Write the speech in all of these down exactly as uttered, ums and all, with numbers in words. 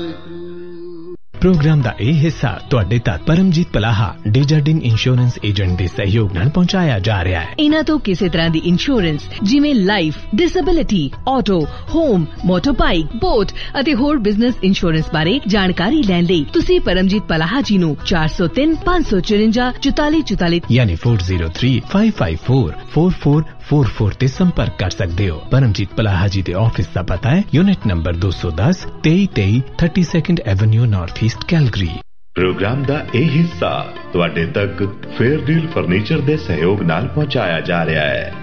Programme ਦਾ ਇਹ ਹਿੱਸਾ ਤੁਹਾਡੇ ਤੱਕ ਪਰਮਜੀਤ ਪਲਾਹਾ ਡੇਜਰਡਿੰਗ ਇੰਸ਼ੋਰੈਂਸ ਏਜੰਟ ਦੇ ਸਹਿਯੋਗ ਨਾਲ ਪਹੁੰਚਾਇਆ ਜਾ ਰਿਹਾ ਹੈ। ਇਹਨਾਂ ਤੋਂ ਕਿਸੇ ਤਰ੍ਹਾਂ ਦੀ ਇੰਸ਼ੋਰੈਂਸ ਜਿਵੇਂ life, disability, auto, home, ਮੋਟਰਬਾਈਕ, boat ਅਤੇ ਹੋਰ ਬਿਜ਼ਨਸ ਇੰਸ਼ੋਰੈਂਸ ਬਾਰੇ ਜਾਣਕਾਰੀ ਲੈਣ ਲਈ ਤੁਸੀਂ ਪਰਮਜੀਤ ਪਲਾਹਾ ਜੀ ਨੂੰ ਚਾਰ ਸੌ ਤਿੰਨ ਪੰਜ ਸੌ ਚੁਰੰਜਾ ਚੁਤਾਲੀ ਚੁਤਾਲੀ ਯਾਨੀ ਚਾਰ ਜ਼ੀਰੋ ਤਿੰਨ ਪੰਜ ਪੰਜ ਚਾਰ ਚਾਰ ਚਾਰ चार चार ਤੇ ਸੰਪਰਕ ਕਰ ਸਕਦੇ ਹੋ। ਪਰਮਜੀਤ ਪਲਾਹਾ ਜੀ ਦੇ ਆਫਿਸ ਦਾ ਪਤਾ ਹੈ ਯੂਨਿਟ ਨੰਬਰ ਦੋ ਸੌ ਦਸ ਤੇਈ ਤੇਈ thirty-second avenue north East Calgary. Programme ਦਾ ਇਹ ਹਿੱਸਾ ਤੁਹਾਡੇ ਤੱਕ ਫੇਅਰ ਡੀਲ ਫਰਨੀਚਰ ਦੇ ਸਹਿਯੋਗ ਨਾਲ ਪਹੁੰਚਾਇਆ ਜਾ ਰਿਹਾ ਹੈ।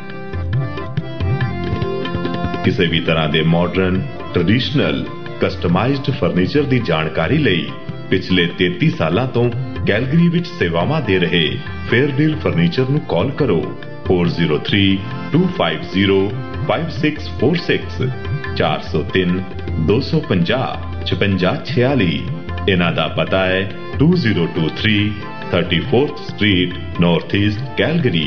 ਕਿਸੇ ਵੀ ਤਰ੍ਹਾਂ ਦੇ ਮਾਡਰਨ, ਟ੍ਰੈਡੀਸ਼ਨਲ, ਕਸਟਮਾਈਜ਼ਡ ਫਰਨੀਚਰ ਦੀ ਜਾਣਕਾਰੀ ਲਈ ਪਿਛਲੇ ਤੇਤੀ ਸਾਲਾਂ ਤੋਂ ਕੈਲਗਰੀ ਵਿੱਚ ਸੇਵਾਵਾਂ ਦੇ ਰਹੇ ਫੇਅਰ ਡੀਲ ਫਰਨੀਚਰ ਨੂੰ ਕਾਲ ਕਰੋ four zero three two five zero five six four six ਚਾਰ ਸੌ ਤਿੰਨ ਦੋ ਸੌ ਪੰਜਾਹ ਛਪੰਜਾ ਛਿਆਲੀ। ਇਹਨਾਂ ਦਾ ਪਤਾ ਹੈ two zero two three thirty-fourth Street, North East, Calgary।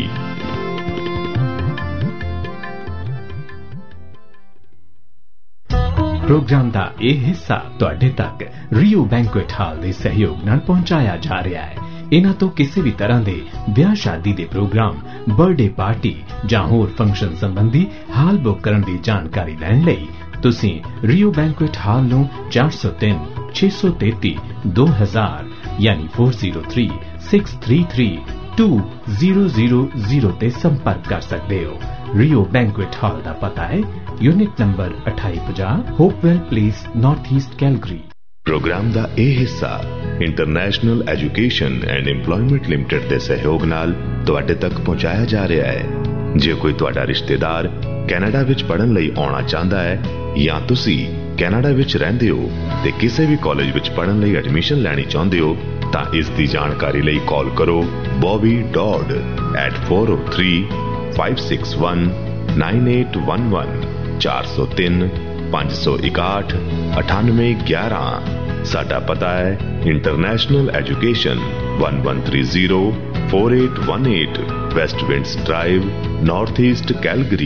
Programme ਦਾ ਇਹ ਹਿੱਸਾ ਤੁਹਾਡੇ ਤੱਕ ਰੀਓ ਬੈਂਕੁਏਟ ਹਾਲ ਦੇ ਸਹਿਯੋਗ ਨਾਲ ਪਹੁੰਚਾਇਆ ਜਾ ਰਿਹਾ ਹੈ। ਇਹਨਾਂ ਤੋਂ ਕਿਸੇ ਵੀ ਤਰ੍ਹਾਂ ਦੇ ਵਿਆਹ ਸ਼ਾਦੀ ਦੇ ਪ੍ਰੋਗਰਾਮ, ਬਰਥਡੇ ਪਾਰਟੀ ਜਾਂ ਹੋਰ ਫੰਕਸ਼ਨ ਸੰਬੰਧੀ ਹਾਲ ਬੁੱਕ ਕਰਨ ਦੀ ਜਾਣਕਾਰੀ ਲੈਣ ਲਈ ਤੁਸੀਂ ਰੀਓ ਬੈਂਕੁਏਟ ਹਾਲ ਨੂੰ ਚਾਰ ਸੌ ਤਿੰਨ ਛੇ ਸੌ ਤੇਤੀ ਦੋ ਹਜ਼ਾਰ ਯਾਨੀ ਚਾਰ ਜ਼ੀਰੋ ਤਿੰਨ ਛੇ ਤਿੰਨ ਤਿੰਨ ਦੋ ਜ਼ੀਰੋ ਜ਼ੀਰੋ ਜ਼ੀਰੋ ਤੇ ਸੰਪਰਕ ਕਰ ਸਕਦੇ ਹੋ। ਰੀਓ ਬੈਂਕੁਏਟ ਹਾਲ ਦਾ ਪਤਾ ਹੈ ਯੂਨਿਟ ਨੰਬਰ ਅਠਾਈ ਪੰਜਾਹ ਹੋਪਵੈਲ place, north East Calgary. Programme ਦਾ ਇਹ ਹਿੱਸਾ international education and employment limited ਦੇ ਸਹਿਯੋਗ ਨਾਲ ਤੁਹਾਡੇ ਤੱਕ ਪਹੁੰਚਾਇਆ ਜਾ ਰਿਹਾ ਹੈ। ਜੇ ਕੋਈ ਤੁਹਾਡਾ ਰਿਸ਼ਤੇਦਾਰ ਕੈਨੇਡਾ ਵਿੱਚ ਪੜ੍ਹਨ ਲਈ ਆਉਣਾ ਚਾਹੁੰਦਾ ਹੈ ਜਾਂ ਤੁਸੀਂ ਕੈਨੇਡਾ ਵਿੱਚ ਰਹਿੰਦੇ ਹੋ ਤੇ ਕਿਸੇ ਵੀ ਕਾਲਜ ਵਿੱਚ ਪੜ੍ਹਨ ਲਈ ਐਡਮਿਸ਼ਨ ਲੈਣੀ ਚਾਹੁੰਦੇ ਹੋ ਤਾਂ ਇਸ ਦੀ ਜਾਣਕਾਰੀ ਲਈ ਕਾਲ ਕਰੋ Bobby ਡੌਡ at four oh three five six one nine eight one one ਚਾਰ ਸੌ ਤਿੰਨ ਪੰਜ ਸੌ ਇਕਾਹਠ ਅਠਾਨਵੇਂ ਗਿਆਰਾਂ। ਸਾਡਾ ਪਤਾ ਹੈ international education one one three zero four eight one eight West winds drive, north East Calgary.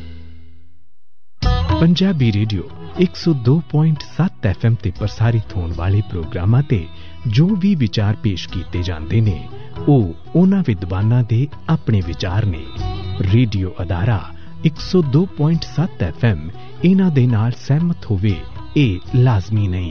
Punjabi radio ਇੱਕ ਸੌ ਦੋ ਪੁਆਇੰਟ ਸੱਤ ਐਫ ਐਮ ਤੇ ਪ੍ਰਸਾਰਿਤ ਹੋਣ ਵਾਲੇ ਪ੍ਰੋਗਰਾਮਾਂ ਤੇ ਜੋ ਵੀ ਵਿਚਾਰ ਪੇਸ਼ ਕੀਤੇ ਜਾਂਦੇ ਨੇ ਉਹ ਉਹਨਾਂ ਵਿਦਵਾਨਾਂ ਦੇ ਆਪਣੇ ਵਿਚਾਰ ਨੇ। ਰੇਡੀਓ ਅਦਾਰਾ ਇੱਕ ਸੌ ਦੋ ਪੁਆਇੰਟ ਸੱਤ ਐਫ ਐਮ ਇਹਨਾਂ ਦੇ ਨਾਲ ਸਹਿਮਤ ਹੋਵੇ ਇਹ ਲਾਜ਼ਮੀ ਨਹੀਂ।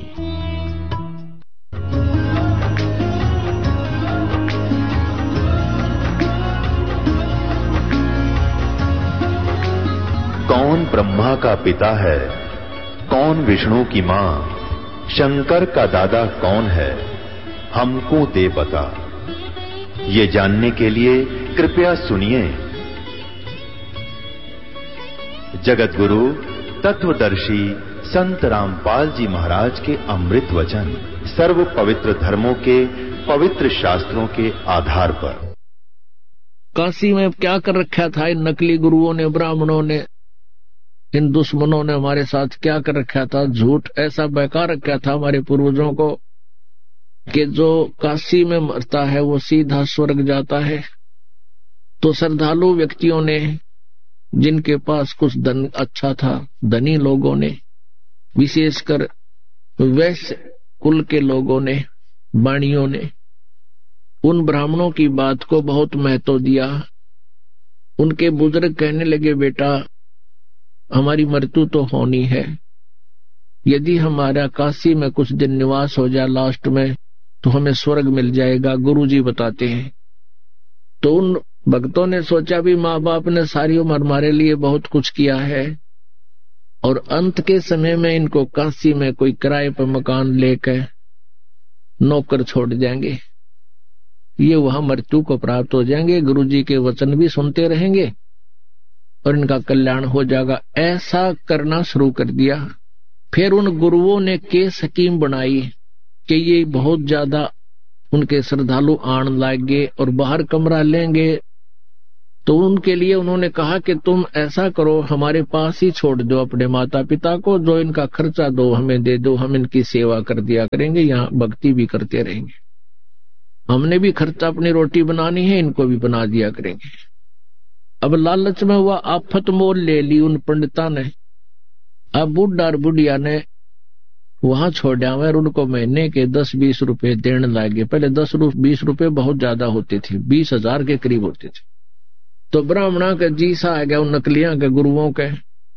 कौन ब्रह्मा का पिता है, कौन विष्णु की मां, शंकर का दादा कौन है, हमको दे बता। ये जानने के लिए कृपया सुनिए जगत गुरु तत्वदर्शी संत रामपाल जी महाराज के अमृत वचन सर्व पवित्र धर्मों के पवित्र शास्त्रों के आधार पर। काशी में क्या कर रखा था इन नकली गुरुओं ने, ब्राह्मणों ने, इन दुश्मनों ने हमारे साथ क्या कर रखा था। झूठ ऐसा बहका रखा था हमारे पूर्वजों को कि जो काशी में मरता है वो सीधा स्वर्ग जाता है। तो श्रद्धालु व्यक्तियों ने, जिनके पास कुछ धन अच्छा था, धनी लोगों ने, विशेषकर वैश्य कुल के लोगों ने, बाणियों ने उन ब्राह्मणों की बात को बहुत महत्व दिया। उनके बुजुर्ग कहने लगे, बेटा हमारी मृत्यु तो होनी है, यदि हमारा काशी में कुछ दिन निवास हो जाए लास्ट में तो हमें स्वर्ग मिल जाएगा, गुरुजी बताते हैं। तो उन भक्तों ने सोचा भी माँ बाप ने सारी उम्र हमारे लिए बहुत कुछ किया है और अंत के समय में इनको काशी में कोई किराए पर मकान लेकर नौकर छोड़ जाएंगे, ये वहां मृत्यु को प्राप्त हो जाएंगे, गुरुजी के वचन भी सुनते रहेंगे और इनका कल्याण हो जाएगा। ऐसा करना शुरू कर दिया। फिर उन गुरुओं ने केस हकीम बनाई कि ये बहुत ज्यादा उनके श्रद्धालु आण लाएंगे और बाहर कमरा लेंगे। तो उनके लिए उन्होंने कहा कि तुम ऐसा करो, हमारे पास ही छोड़ दो अपने माता पिता को, जो इनका खर्चा दो हमें दे दो, हम इनकी सेवा कर दिया करेंगे, यहाँ भक्ति भी करते रहेंगे, हमने भी खर्चा अपनी रोटी बनानी है, इनको भी बना दिया करेंगे। अब लालच में हुआ आफत मोल ले ली उन पंडिता ने। अब बुढ़ा और बुढ़िया ने वहां छोड़ा हुआ और उनको महीने के दस बीस रुपए देने लगे। पहले दस बीस रुपए बहुत ज्यादा होते थे, बीस हजार के करीब होते थे। तो ब्राह्मणा के जीसा आ गया उन नकलियां के गुरुओं के,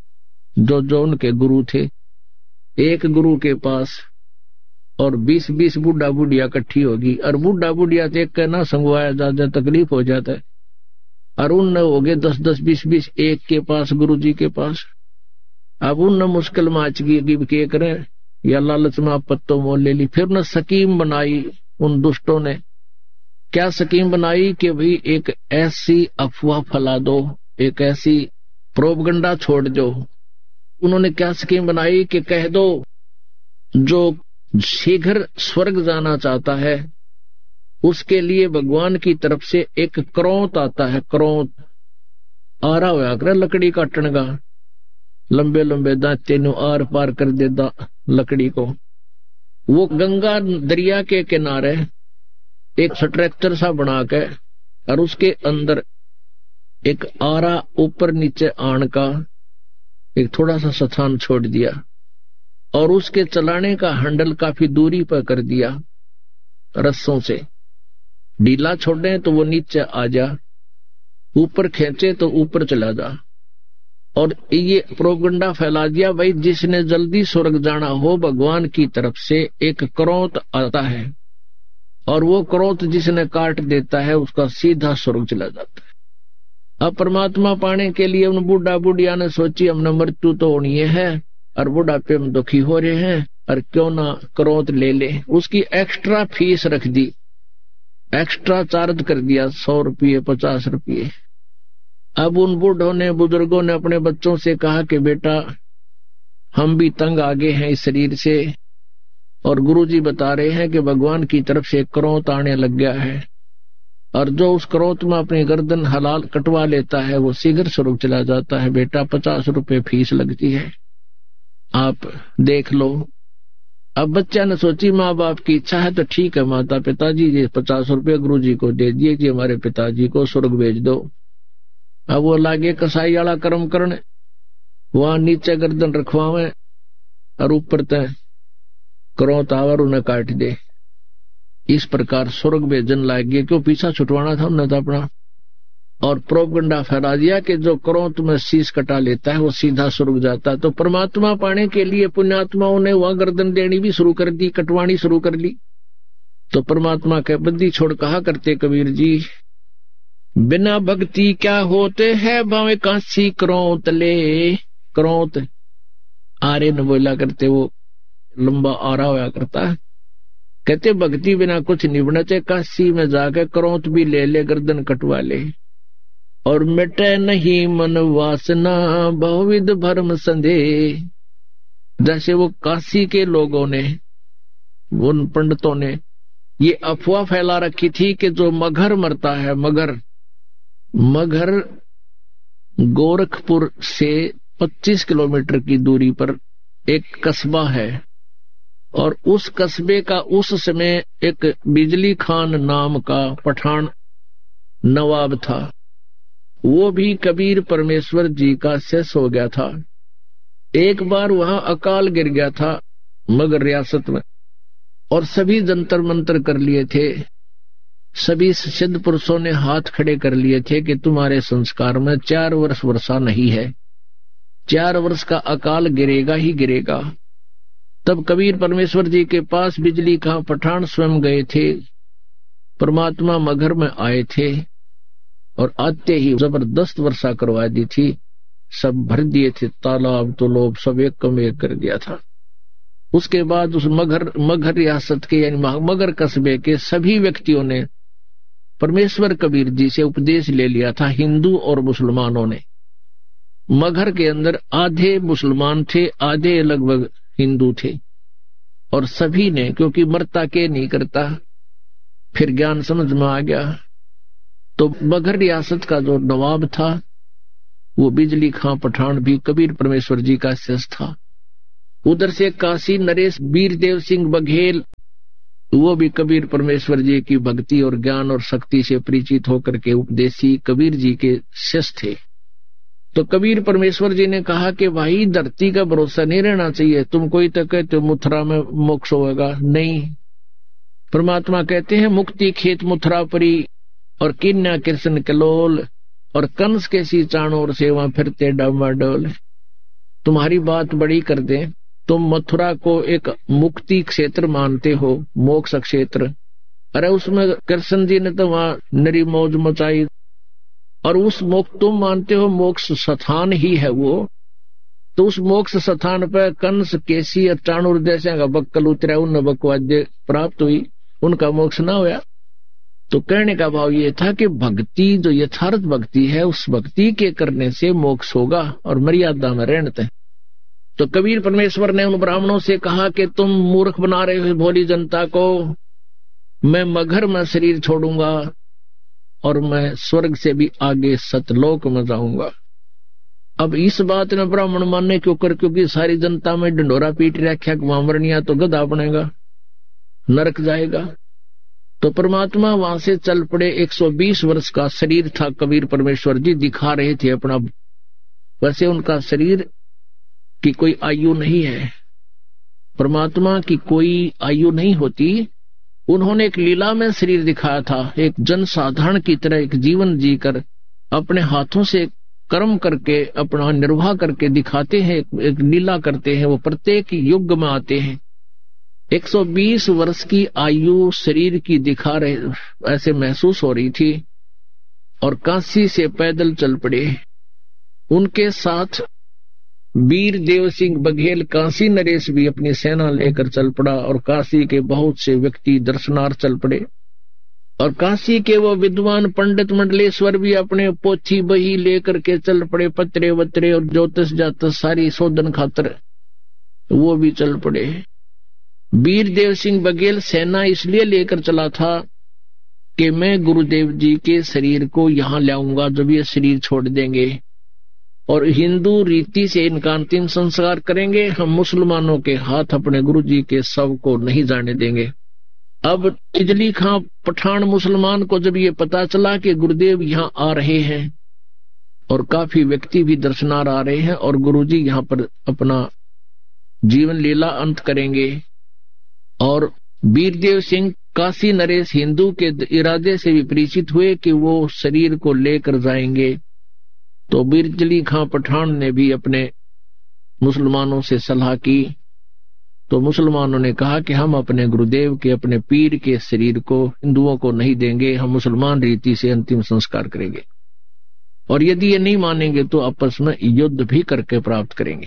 जो जो उनके गुरु थे। एक गुरु के पास और बीस बीस बूढ़ा बुढ़िया इकट्ठी होगी, और बूढ़ा बुढ़िया तो एक ना संगवाया ज्यादा तकलीफ हो जाता है, और उन हो गए दस दस बीस बीस एक के पास, गुरु जी के पास। अब उन मुश्किल माच गई कि करें, या लालच में आप पत्तों मोल ले ली। फिर न स्कीम बनाई उन दुष्टों ने। क्या स्कीम बनाई कि भाई एक ऐसी अफवाह फैला दो, एक ऐसी प्रोपगंडा छोड़ दो। उन्होंने क्या स्कीम बनाई कि कह दो जो शीघ्र स्वर्ग जाना चाहता है उसके लिए भगवान की तरफ से एक क्रोत आता है। क्रोत आ रहा हुआ कर लकड़ी काटने का, लंबे लंबे दांते नु आर पार कर देता लकड़ी को। वो गंगा दरिया के किनारे एक स्ट्रक्चर सा बना के, और उसके अंदर एक आरा ऊपर नीचे आन का एक थोड़ा सा स्थान छोड़ दिया, और उसके चलाने का हैंडल काफी दूरी पर कर दिया रस्सों से। ढीला छोड़े तो वो नीचे आ जा, ऊपर खींचे तो ऊपर चला जा। और ये प्रोपगंडा फैला दिया, भाई जिसने जल्दी स्वर्ग जाना हो भगवान की तरफ से एक क्रोत आता है, और वो क्रोत जिसने काट देता है उसका सीधा स्वर्ग चला जाता है। अब परमात्मा पाने के लिए उन बूढ़ा बुढ़िया ने सोची हमने मृत्यु तो होनी है और बुढ़ापे में दुखी हो रहे हैं, और क्यों ना क्रोत ले ले। उसकी एक्स्ट्रा फीस रख दी, एक्स्ट्रा चार्ज कर दिया, सौ रुपये पचास रुपये। अब उन बूढ़ों ने बुजुर्गों ने अपने बच्चों से कहा कि बेटा हम भी तंग आगे हैं इस शरीर से, और गुरुजी बता रहे हैं कि भगवान की तरफ से क्रोत आने लग गया है, और जो उस क्रोत में अपनी गर्दन हलाल कटवा लेता है वो शीघ्र स्वर्ग चला जाता है। बेटा पचास रुपए फीस लगती है, आप देख लो। अब बच्चा ने सोची माँ बाप की इच्छा है तो ठीक है, माता पिताजी ये पचास रुपये गुरु जी को दे दिए कि हमारे पिताजी को स्वर्ग भेज दो। अब वो लागे कसाई वाला कर्म करने, वहां नीचे गर्दन रखवावे और ऊपर तय क्रोत आवर उन्हें काट दे। इस प्रकार स्वर्ग भेजन लाग गए, क्यों पीछा छुटवाना था उन्हें तो अपना। और प्रोपगंडा फैला दिया कि जो क्रोत में शीश कटा लेता है वो सीधा स्वर्ग जाता है। तो परमात्मा पाने के लिए पुण्यात्माओं ने वहां गर्दन देनी भी शुरू कर दी, कटवानी शुरू कर ली। तो परमात्मा के बद्दी छोड़ कहा करते कबीर जी, बिना भक्ति क्या होते है भावे कांसी क्रोत ले। क्रोत आरे न बोला करते, वो लंबा आरा होया करता है। कहते भक्ति बिना कुछ नहीं बनते, काशी में जाके क्रोत भी ले ले, गर्दन कटवा ले, और मिटे नहीं मन वासना बहुविध भरम संदेह। जैसे वो काशी के लोगों ने, उन पंडितों ने ये अफवाह फैला रखी थी कि जो मगर मरता है, मगर मगर गोरखपुर से पच्चीस किलोमीटर की दूरी पर एक कस्बा है, और उस कस्बे का उस समय एक बिजली खान नाम का पठान नवाब था। वो भी कबीर परमेश्वर जी का शिष्य हो गया था। एक बार वहां अकाल गिर गया था मगर रियासत में, और सभी जंतर मंतर कर लिए थे, सभी सिद्ध पुरुषों ने हाथ खड़े कर लिए थे कि तुम्हारे संस्कार में चार वर्ष वर्षा नहीं है, चार वर्ष का अकाल गिरेगा ही गिरेगा। तब कबीर परमेश्वर जी के पास बिजली खां पठान स्वयं गए थे, परमात्मा मगर में आए थे, और आते ही जबरदस्त वर्षा करवा दी थी। सब भर दिए थे, तालाब तो लोग सब एक कम एक कर दिया था। उसके बाद उस मगर मगर रियासत के यानी मगर कस्बे के सभी व्यक्तियों ने परमेश्वर कबीर जी से उपदेश ले लिया था, हिंदू और मुसलमानों ने। मगर के अंदर आधे मुसलमान थे, आधे लगभग हिंदू थे, और सभी ने, क्योंकि मरता के नहीं करता, फिर ज्ञान समझ में आ गया। तो मगर रियासत का जो नवाब था वो बिजली खां पठान भी कबीर परमेश्वर जी का शिष्य था। उधर से काशी नरेश वीरदेव सिंह बघेल, वो भी कबीर परमेश्वर जी की भक्ति और ज्ञान और शक्ति से परिचित होकर के उपदेशी कबीर जी के शिष्य थे। तो कबीर परमेश्वर जी ने कहा कि भाई धरती का भरोसा नहीं रहना चाहिए, तुम कोई तो कहते हो मथुरा में मोक्ष होगा, नहीं। परमात्मा कहते हैं मुक्ति खेत मथुरा परी और किन्या कृष्ण कलोल और कंस के सी चाणोर से वहां फिरते डामाडोल। तुम्हारी बात बड़ी कर दे, तुम मथुरा को एक मुक्ति क्षेत्र मानते हो, मोक्ष क्षेत्र, अरे उसमें कृष्ण जी ने तो वहां नरी मौज मचाई, और उस मोक्ष तुम मानते हो मोक्ष स्थान ही है वो, तो उस मोक्ष स्थान पर कंस केसी और चाणूर जैसे का बक्कल उतरा, उन बकवाद्य प्राप्त हुई, उनका मोक्ष ना हुआ। तो कहने का भाव ये था कि भक्ति जो यथार्थ भक्ति है, उस भक्ति के करने से मोक्ष होगा और मर्यादा में रहते। तो कबीर परमेश्वर ने उन ब्राह्मणों से कहा कि तुम मूर्ख बना रहे हो भोली जनता को, मैं मगर में शरीर छोड़ूंगा और मैं स्वर्ग से भी आगे सतलोक में जाऊंगा। अब इस बात ने ब्राह्मण मानने क्यों कर, क्योंकि सारी जनता में डंडोरा पीट रखा कि वहां मरनिया तो गधा बनेगा, नरक जाएगा। तो परमात्मा वहां से चल पड़े। एक सौ बीस वर्ष का शरीर था, कबीर परमेश्वर जी दिखा रहे थे अपना। वैसे उनका शरीर की कोई आयु नहीं है, परमात्मा की कोई आयु नहीं होती। उन्होंने एक लीला में शरीर दिखाया था, एक जन साधारण की तरह एक जीवन जीकर अपने हाथों से कर्म करके अपना निर्वाह करके दिखाते हैं, एक, एक लीला करते हैं। वो प्रत्येक युग में आते हैं। एक सौ बीस वर्ष की आयु शरीर की दिखा रहे, ऐसे महसूस हो रही थी, और काशी से पैदल चल पड़े। उनके साथ वीर देव सिंह बघेल काशी नरेश भी अपनी सेना लेकर चल पड़ा, और काशी के बहुत से व्यक्ति दर्शनार्थ चल पड़े। और काशी के वो विद्वान पंडित मंडलेश्वर भी अपने पोथी बही लेकर के चल पड़े, पत्रे वत्रे और ज्योतिष जातस सारी शोधन खातर वो भी चल पड़े। वीर देव सिंह बघेल सेना इसलिए लेकर चला था कि मैं गुरुदेव जी के शरीर को यहां लाऊंगा जब ये शरीर छोड़ देंगे, और हिंदू रीति से इनका अंतिम संस्कार करेंगे। हम मुसलमानों के हाथ अपने गुरु जी के शव को नहीं जाने देंगे। अब बिजली खां पठान मुसलमान को जब ये पता चला कि गुरुदेव यहाँ आ रहे हैं, और काफी व्यक्ति भी दर्शनार आ रहे हैं, और गुरुजी यहाँ पर अपना जीवन लीला अंत करेंगे, और वीरदेव सिंह काशी नरेश हिंदू के इरादे से भी परिचित हुए कि वो शरीर को लेकर जाएंगे। तो बिजली खां पठान ने भी अपने मुसलमानों से सलाह की। तो मुसलमानों ने कहा कि हम अपने गुरुदेव के, अपने पीर के शरीर को हिंदुओं को नहीं देंगे, हम मुसलमान रीति से अंतिम संस्कार करेंगे, और यदि ये नहीं मानेंगे तो आपस में युद्ध भी करके प्राप्त करेंगे।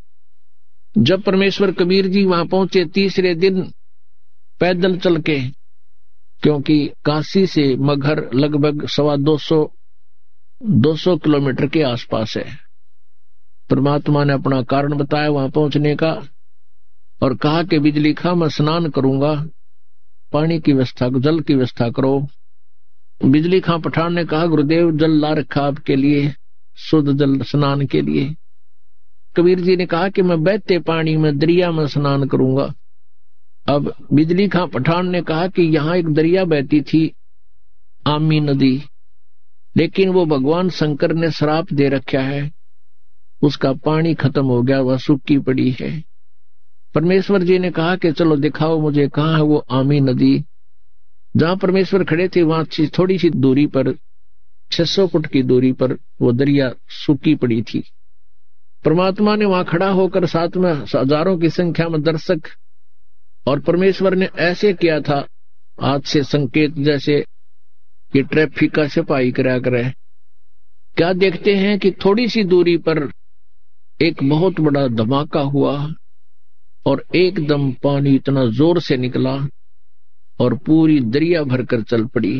जब परमेश्वर कबीर जी वहां पहुंचे तीसरे दिन पैदल चल के, क्योंकि काशी से मगहर लगभग सवा दो सौ दो सौ किलोमीटर के आसपास है। परमात्मा ने अपना कारण बताया वहां पहुंचने का, और कहा कि बिजली खां मैं स्नान करूंगा, पानी की व्यवस्था, जल की व्यवस्था करो। बिजली खां पठान ने कहा गुरुदेव जल ला रखा आपके लिए, शुद्ध जल स्नान के लिए। कबीर जी ने कहा कि मैं बहते पानी में दरिया में स्नान करूंगा। अब बिजली खां पठान ने कहा कि यहाँ एक दरिया बहती थी, आमी नदी, लेकिन वो भगवान शंकर ने श्राप दे रखा है, उसका पानी खत्म हो गया, वह सूखी पड़ी है। परमेश्वर जी ने कहा कि चलो दिखाओ मुझे कहाँ है वो आमी नदी। जहां परमेश्वर खड़े थे वहां थोड़ी सी दूरी पर, छह सौ फुट की दूरी पर वो दरिया सूखी पड़ी थी। परमात्मा ने वहां खड़ा होकर साथ में हजारों की संख्या में दर्शक, और परमेश्वर ने ऐसे किया था हाथ से संकेत जैसे कि ट्रैफिक का सिपाही करा करे। क्या देखते हैं कि थोड़ी सी दूरी पर एक बहुत बड़ा धमाका हुआ, और एकदम पानी इतना जोर से निकला और पूरी दरिया भरकर चल पड़ी।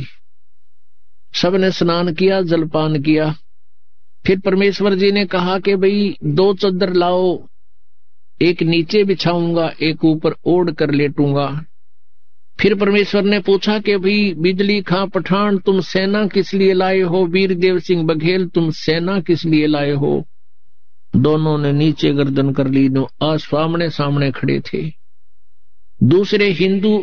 सबने स्नान किया, जलपान किया। फिर परमेश्वर जी ने कहा कि भाई दो चादर लाओ, एक नीचे बिछाऊंगा, एक ऊपर ओढ़ कर लेटूंगा। फिर परमेश्वर ने पूछा कि भाई बिजली खां पठान तुम सेना किस लिए लाए हो, वीरदेव सिंह बघेल तुम सेना किस लिए लाए हो। दोनों ने नीचे गर्दन कर ली, आज सामने सामने खड़े थे। दूसरे हिंदू